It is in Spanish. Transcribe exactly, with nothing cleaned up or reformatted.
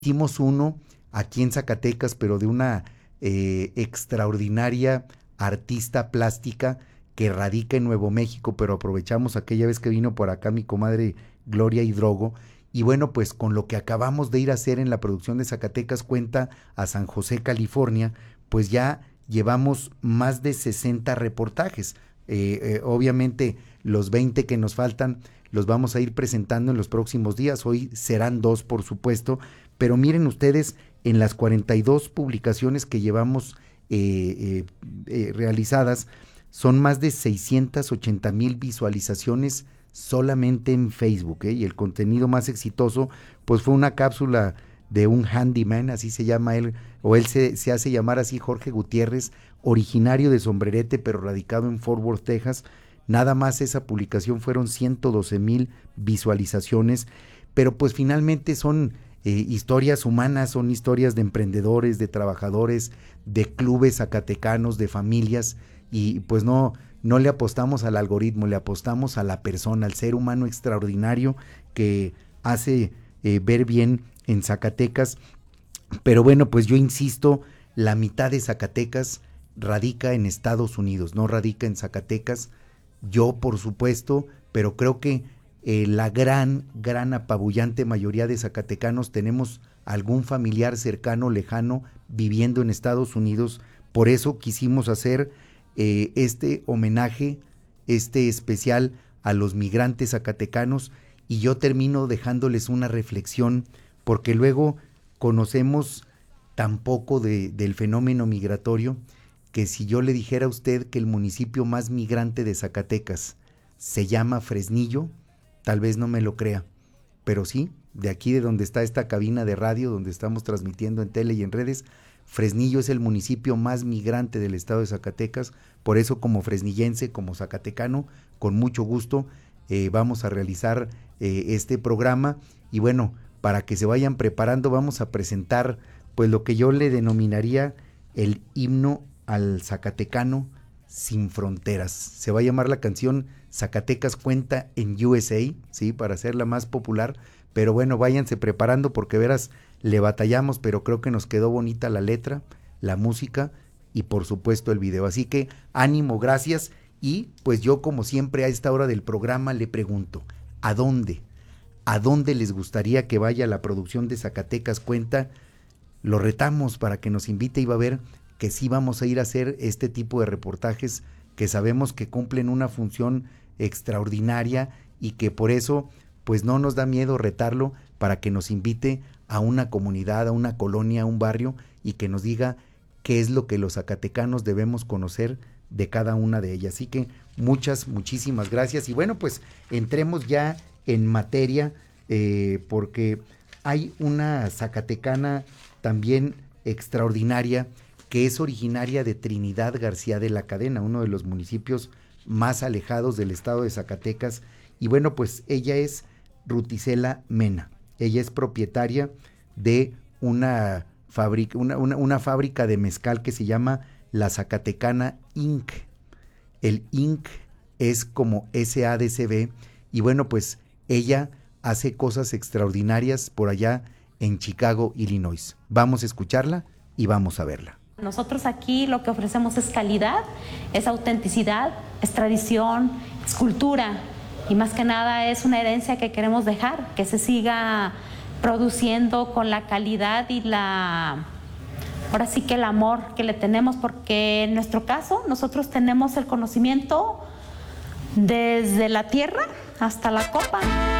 Hicimos uno aquí en Zacatecas, pero de una eh, extraordinaria artista plástica que radica en Nuevo México, pero aprovechamos aquella vez que vino por acá mi comadre Gloria Hidrogo, y bueno, pues con lo que acabamos de ir a hacer en la producción de Zacatecas Cuenta a San José, California, pues ya llevamos más de sesenta reportajes. Eh, eh, obviamente los veinte que nos faltan los vamos a ir presentando en los próximos días, hoy serán dos por supuesto, pero miren ustedes en las cuarenta y dos publicaciones que llevamos eh, eh, eh, realizadas, son más de seiscientas ochenta mil visualizaciones solamente en Facebook, ¿eh? Y el contenido más exitoso pues fue una cápsula de un handyman, así se llama él, o él se, se hace llamar así, Jorge Gutiérrez, originario de Sombrerete pero radicado en Fort Worth, Texas. Nada más esa publicación fueron ciento doce mil visualizaciones, pero pues finalmente son eh, historias humanas, son historias de emprendedores, de trabajadores, de clubes zacatecanos, de familias, y pues no, no le apostamos al algoritmo, le apostamos a la persona, al ser humano extraordinario que hace eh, ver bien en Zacatecas. Pero bueno, pues yo insisto, la mitad de Zacatecas radica en Estados Unidos, no radica en Zacatecas. Yo, por supuesto, pero creo que eh, la gran, gran apabullante mayoría de zacatecanos tenemos algún familiar cercano, lejano, viviendo en Estados Unidos. Por eso quisimos hacer eh, este homenaje, este especial a los migrantes zacatecanos, y yo termino dejándoles una reflexión, porque luego conocemos tan poco de, del fenómeno migratorio, que si yo le dijera a usted que el municipio más migrante de Zacatecas se llama Fresnillo, tal vez no me lo crea, pero sí, de aquí de donde está esta cabina de radio, donde estamos transmitiendo en tele y en redes, Fresnillo es el municipio más migrante del estado de Zacatecas. Por eso, como fresnillense, como zacatecano, con mucho gusto eh, vamos a realizar eh, este programa, y bueno, para que se vayan preparando, vamos a presentar pues lo que yo le denominaría el himno al zacatecano sin fronteras. Se va a llamar la canción Zacatecas Cuenta en U S A, sí, para hacerla más popular, pero bueno, váyanse preparando porque verás, le batallamos, pero creo que nos quedó bonita la letra, la música y por supuesto el video. Así que ánimo, gracias, y pues yo como siempre a esta hora del programa le pregunto, ¿a dónde? ¿A dónde les gustaría que vaya la producción de Zacatecas Cuenta? Lo retamos para que nos invite, y va a ver que sí vamos a ir a hacer este tipo de reportajes que sabemos que cumplen una función extraordinaria, y que por eso pues no nos da miedo retarlo para que nos invite a una comunidad, a una colonia, a un barrio, y que nos diga qué es lo que los zacatecanos debemos conocer de cada una de ellas. Así que muchas, muchísimas gracias, y bueno, pues entremos ya en materia, eh, porque hay una zacatecana también extraordinaria que es originaria de Trinidad García de la Cadena, uno de los municipios más alejados del estado de Zacatecas, y bueno, pues ella es Ruth Isela Mena. Ella es propietaria de una fábrica, una, una, una fábrica de mezcal que se llama La Zacatecana Incorporated. El Inc es como S A D C B, y bueno, pues ella hace cosas extraordinarias por allá en Chicago, Illinois. Vamos a escucharla y vamos a verla. Nosotros aquí lo que ofrecemos es calidad, es autenticidad, es tradición, es cultura, y más que nada es una herencia que queremos dejar, que se siga produciendo con la calidad y la, ahora sí que el amor que le tenemos, porque en nuestro caso nosotros tenemos el conocimiento desde la tierra hasta la copa.